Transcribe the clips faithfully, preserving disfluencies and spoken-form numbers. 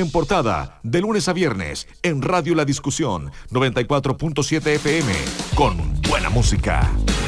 en portada, de lunes a viernes, en Radio La Discusión, noventa y cuatro punto siete F M, con buena música.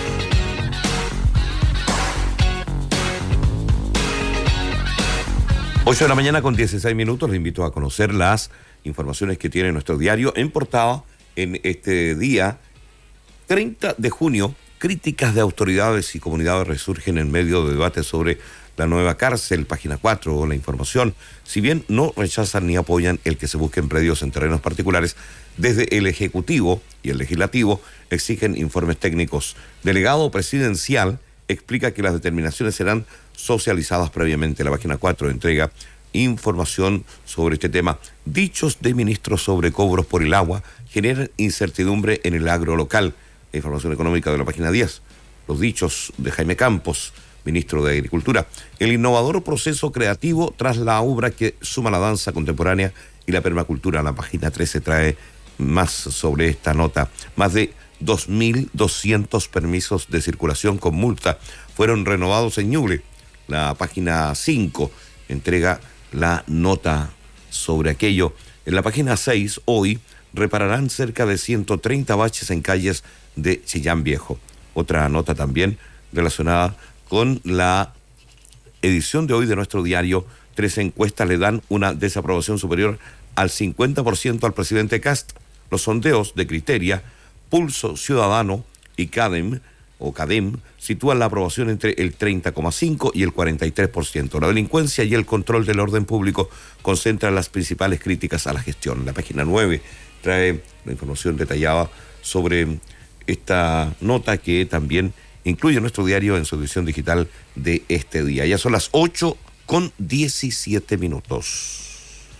ocho de la mañana con dieciséis minutos. Le invito a conocer las informaciones que tiene nuestro diario en portada en este día treinta de junio. Críticas de autoridades y comunidades resurgen en medio de debate sobre la nueva cárcel. Página cuatro, la información. Si bien no rechazan ni apoyan el que se busquen predios en terrenos particulares, desde el Ejecutivo y el Legislativo exigen informes técnicos. Delegado presidencial explica que las determinaciones serán socializadas previamente. La página cuatro entrega información sobre este tema. Dichos de ministros sobre cobros por el agua generan incertidumbre en el agro local. La información económica de la página diez. Los dichos de Jaime Campos, ministro de Agricultura. El innovador proceso creativo tras la obra que suma la danza contemporánea y la permacultura. La página trece trae más sobre esta nota. Más de dos mil doscientos permisos de circulación con multa fueron renovados en Ñuble. La página cinco entrega la nota sobre aquello. En la página seis, hoy, repararán cerca de ciento treinta baches en calles de Chillán Viejo. Otra nota también relacionada con la edición de hoy de nuestro diario. Tres encuestas le dan una desaprobación superior al cincuenta por ciento al presidente Kast. Los sondeos de Criteria, Pulso Ciudadano y CADEM, o CADEM, sitúan la aprobación entre el treinta coma cinco y el cuarenta y tres por ciento. La delincuencia y el control del orden público concentran las principales críticas a la gestión. La página nueve trae la información detallada sobre esta nota que también incluye nuestro diario en su edición digital de este día. Ya son las ocho con diecisiete minutos.